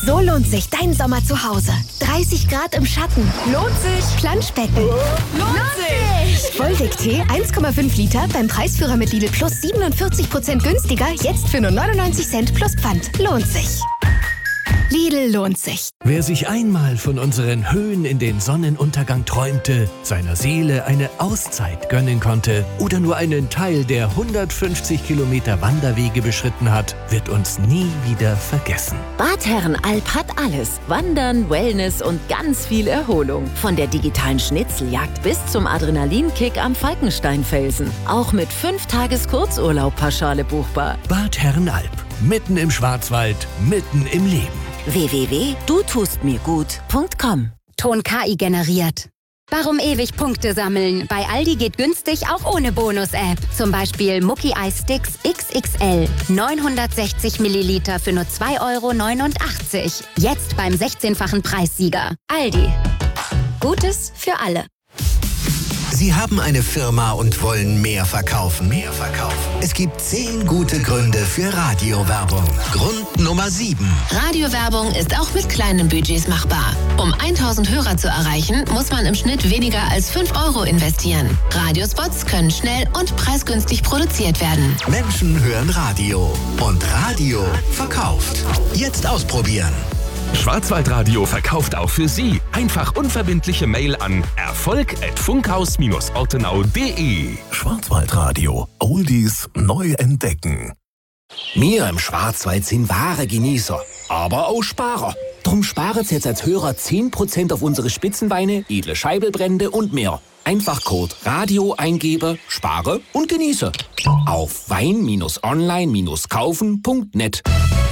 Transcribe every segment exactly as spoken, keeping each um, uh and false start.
So lohnt sich dein Sommer zu Hause. dreißig Grad im Schatten. Lohnt sich. Planschbecken. Lohnt sich. Volvic-Tee eins Komma fünf Liter beim Preisführer mit Lidl Plus siebenundvierzig Prozent günstiger. Jetzt für nur neunundneunzig Cent plus Pfand. Lohnt sich. Lidl lohnt sich. Wer sich einmal von unseren Höhen in den Sonnenuntergang träumte, seiner Seele eine Auszeit gönnen konnte oder nur einen Teil der hundertfünfzig Kilometer Wanderwege beschritten hat, wird uns nie wieder vergessen. Bad Herrenalb hat alles. Wandern, Wellness und ganz viel Erholung. Von der digitalen Schnitzeljagd bis zum Adrenalinkick am Falkensteinfelsen. Auch mit fünf Tages Kurzurlaub pauschale buchbar. Bad Herrenalb. Mitten im Schwarzwald, mitten im Leben. w w w punkt du tust mir gut punkt com. Ton K I generiert. Warum ewig Punkte sammeln? Bei Aldi geht günstig auch ohne Bonus-App. Zum Beispiel Mucki Eis Sticks X X L. neunhundertsechzig Milliliter für nur zwei Euro neunundachtzig. Jetzt beim sechzehnfachen Preissieger. Aldi. Gutes für alle. Sie haben eine Firma und wollen mehr verkaufen. Mehr verkaufen. Es gibt zehn gute Gründe für Radiowerbung. Grund Nummer sieben. Radiowerbung ist auch mit kleinen Budgets machbar. Um tausend Hörer zu erreichen, muss man im Schnitt weniger als fünf Euro investieren. Radiospots können schnell und preisgünstig produziert werden. Menschen hören Radio. Und Radio verkauft. Jetzt ausprobieren. Schwarzwaldradio verkauft auch für Sie. Einfach unverbindliche Mail an erfolg at funkhaus ortenau punkt de. Schwarzwaldradio. Oldies neu entdecken. Wir im Schwarzwald sind wahre Genießer, aber auch Sparer. Drum sparen Sie jetzt als Hörer zehn Prozent auf unsere Spitzenweine, edle Scheibelbrände und mehr. Einfach Code Radio eingebe, spare und genieße. Auf wein online kaufen punkt net.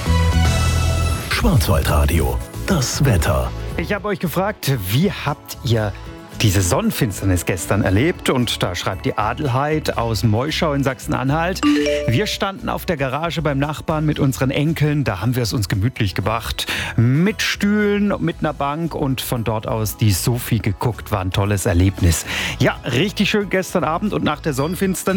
Schwarzwaldradio, das Wetter. Ich habe euch gefragt, wie habt ihr diese Sonnenfinsternis gestern erlebt? Und da schreibt die Adelheid aus Meuschau in Sachsen-Anhalt: Wir standen auf der Garage beim Nachbarn mit unseren Enkeln. Da haben wir es uns gemütlich gemacht. Mit Stühlen, mit einer Bank und von dort aus die Sophie geguckt. War ein tolles Erlebnis. Ja, richtig schön gestern Abend und nach der Sonnenfinsternis.